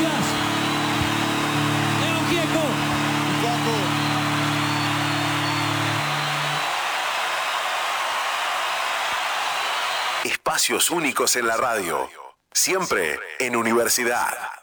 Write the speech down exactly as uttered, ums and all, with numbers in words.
gracias. León Gieco. Espacios únicos en la radio. Siempre en Universidad.